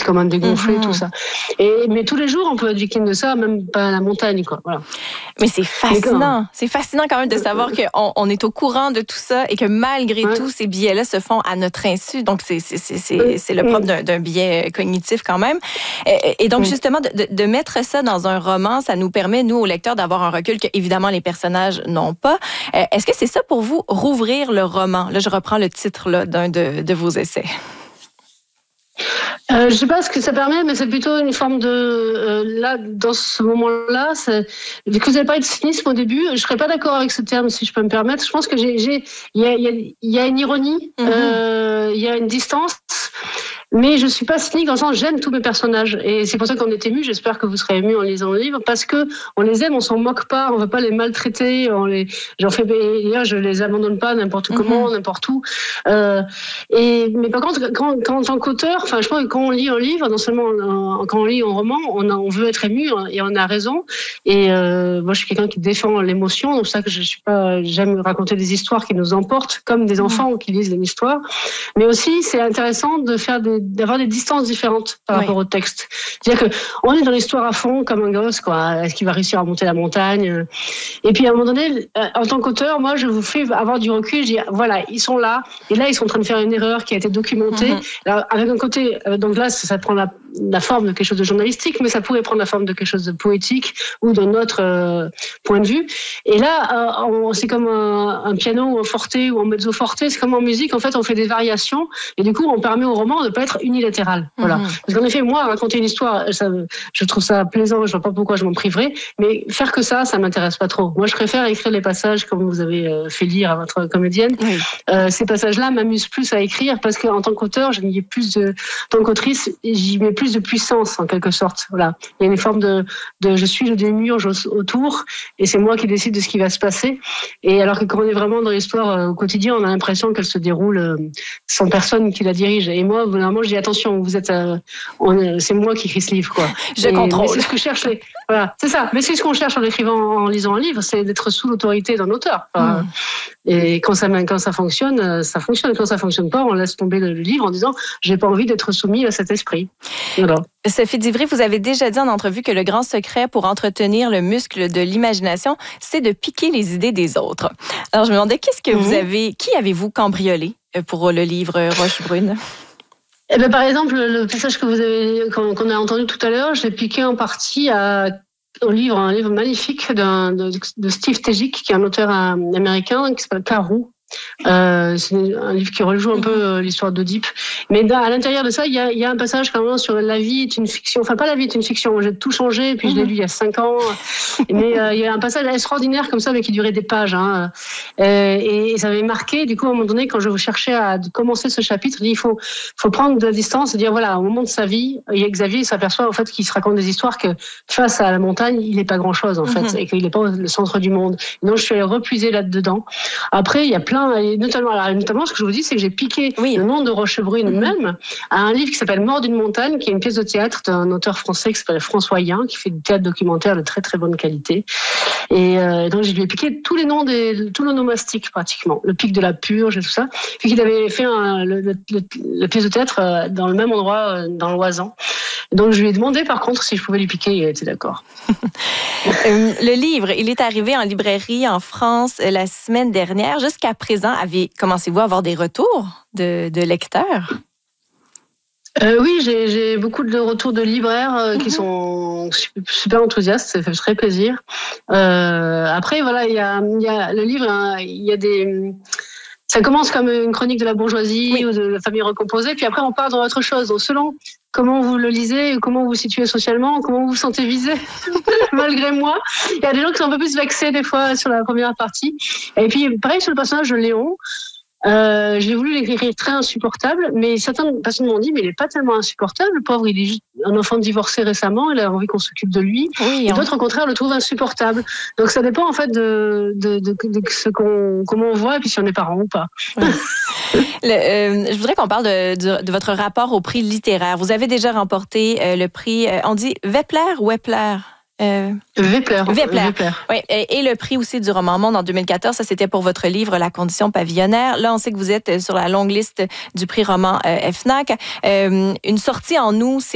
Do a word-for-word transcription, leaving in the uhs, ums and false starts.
comme un dégonflé, mm-hmm. tout ça. Et, mais tous les jours, on peut être victime de ça, même pas à la montagne, quoi. Voilà. Mais c'est fascinant. C'est fascinant quand même de savoir qu'on on est au courant de tout ça et que malgré ouais. tout, ces biais-là se font à notre insu. Donc, c'est, c'est, c'est, c'est, c'est le propre d'un, d'un biais cognitif quand même. Et, et donc, justement, de, de mettre ça dans un roman, ça nous permet, nous, aux lecteurs, d'avoir un recul que, évidemment, les personnages n'ont pas. Est-ce que c'est ça pour vous, rouvrir le roman? Là, je reprends le titre là, d'un de, de vos essais. Euh, je ne sais pas ce que ça permet, mais c'est plutôt une forme de... Euh, là, dans ce moment-là, c'est, vu que vous avez parlé de cynisme au début, je ne serais pas d'accord avec ce terme, si je peux me permettre. Je pense que j'ai, j'ai, il y a, il y a, il y a une ironie, mm-hmm. euh, il y a une distance, mais je ne suis pas cynique dans le sens j'aime tous mes personnages. Et c'est pour ça qu'on est ému. J'espère que vous serez ému en lisant le livre, parce que on les aime, on s'en moque pas, on ne veut pas les maltraiter. On les, j'en fais, d'ailleurs, je les abandonne pas n'importe comment, mm-hmm. n'importe où. Euh, et mais par contre, quand, quand en tant qu'auteur, enfin, je pense que quand on lit un livre, non seulement euh, quand on lit un roman, on, a, on veut être ému hein, et on a raison. Et euh, moi, je suis quelqu'un qui défend l'émotion, donc c'est ça que je suis pas, j'aime raconter des histoires qui nous emportent, comme des enfants mm-hmm. qui lisent une histoire. Mais aussi, c'est intéressant de faire des d'avoir des distances différentes par oui. rapport au texte. C'est-à-dire que on est dans l'histoire à fond comme un gosse, quoi. Est-ce qu'il va réussir à monter la montagne? Et puis à un moment donné, en tant qu'auteur, moi, je vous fais avoir du recul. Je dis voilà, ils sont là, et là, ils sont en train de faire une erreur qui a été documentée. Mm-hmm. Alors, avec un côté, donc là, ça prend la, la forme de quelque chose de journalistique, mais ça pourrait prendre la forme de quelque chose de poétique ou d'un autre euh, point de vue. Et là, euh, on, c'est comme un, un piano ou un forte ou un mezzo forte. C'est comme en musique. En fait, on fait des variations, et du coup, on permet au roman de ne pas être unilatéral. Voilà. Mm-hmm. Parce qu'en effet, moi, raconter une histoire, ça, je trouve ça plaisant, je vois pas pourquoi je m'en priverais, mais faire que ça, ça m'intéresse pas trop. Moi, je préfère écrire les passages comme vous avez euh, fait lire à votre comédienne. Oui. Euh, ces passages-là m'amusent plus à écrire parce qu'en tant qu'auteur, j'y mets plus de, en tant qu'autrice, j'y mets plus de puissance, en quelque sorte. Voilà. Il y a une forme de, de je suis le démiurge autour, et c'est moi qui décide de ce qui va se passer. Et alors que quand on est vraiment dans l'histoire euh, au quotidien, on a l'impression qu'elle se déroule euh, sans personne qui la dirige. Et moi, vraiment, je dis attention, vous êtes, euh, on, c'est moi qui écris ce livre, quoi. Je et, contrôle. C'est ce que je cherche. Les, voilà, c'est ça. Mais c'est ce qu'on cherche en écrivant, en lisant un livre, c'est d'être sous l'autorité d'un auteur. Enfin, mm. Et quand ça, quand ça fonctionne, ça fonctionne. Quand ça fonctionne pas, on laisse tomber le livre en disant, j'ai pas envie d'être soumis à cet esprit. Voilà. Sophie Divry, vous avez déjà dit en entrevue que le grand secret pour entretenir le muscle de l'imagination, c'est de piquer les idées des autres. Alors, je me demandais, qu'est-ce que mm-hmm. vous avez, qui avez-vous cambriolé pour le livre Roche Brune? Eh ben, par exemple, le passage que vous avez, qu'on, qu'on a entendu tout à l'heure, je l'ai piqué en partie à, au livre, un livre magnifique d'un, de, de Steve Tegic, qui est un auteur américain, qui s'appelle Karou. Euh, c'est un livre qui rejoue un peu euh, l'histoire d'Oedipe, mais dans, à l'intérieur de ça, il y a, il y a un passage quand même sur la vie est une fiction. Enfin, pas la vie est une fiction. J'ai tout changé, puis mm-hmm. je l'ai lu il y a cinq ans. Mais euh, il y a un passage extraordinaire comme ça, mais qui durait des pages. Hein. Euh, et, et ça m'avait marqué. Du coup, à un moment donné, quand je cherchais à commencer ce chapitre, il faut, faut prendre de la distance et dire voilà, au moment de sa vie, Xavier s'aperçoit en fait qu'il se raconte des histoires que face à la montagne, il n'est pas grand-chose en mm-hmm. fait, et qu'il n'est pas le centre du monde. Et donc, je suis allée repuiser là-dedans. Après, il y a plein et notamment, alors, notamment, ce que je vous dis, c'est que j'ai piqué oui. le nom de Roche Brune mmh. même à un livre qui s'appelle Mort d'une montagne, qui est une pièce de théâtre d'un auteur français qui s'appelle François Yin, qui fait du théâtre documentaire de très très bonne qualité. Et euh, donc, je lui ai piqué tous les noms des, tous l'onomastique pratiquement, le pic de la Purge et tout ça. Puis qu'il avait fait un, le, le, le, la pièce de théâtre dans le même endroit, dans l'Oisan. Donc, je lui ai demandé, par contre, si je pouvais lui piquer, il était d'accord. euh, le livre, il est arrivé en librairie en France la semaine dernière. Jusqu'à présent, avez, commencez-vous à avoir des retours de, de lecteurs? Euh, oui, j'ai, j'ai beaucoup de retours de libraires euh, mm-hmm. qui sont super enthousiastes, ça fait très plaisir. Euh, après, voilà, il y a, y a le livre, hein, il y a des... Ça commence comme une chronique de la bourgeoisie oui. ou de la famille recomposée, puis après on part dans autre chose. Donc selon comment vous le lisez, comment vous vous situez socialement, comment vous vous sentez visé, malgré moi. Il y a des gens qui sont un peu plus vexés des fois sur la première partie. Et puis pareil sur le personnage de Léon. Euh, j'ai voulu l'écrire très insupportable, mais certaines personnes m'ont dit mais il est pas tellement insupportable, le pauvre, il est juste un enfant divorcé récemment, il a envie qu'on s'occupe de lui. Oui, et d'autres, au contraire, le trouvent insupportable. Donc ça dépend en fait de, de, de, de ce qu'on, comment on voit et puis si on est parent ou pas. Oui. le, euh, je voudrais qu'on parle de, de, de votre rapport au prix littéraire. Vous avez déjà remporté euh, le prix, euh, on dit Wepler ou Wepler? Euh, Wepler. Wepler. Wepler. Oui, et le prix aussi du Roman Monde en deux mille quatorze, ça c'était pour votre livre La condition pavillonnaire. Là, on sait que vous êtes sur la longue liste du prix roman euh, F N A C. Euh, une sortie en août, c'est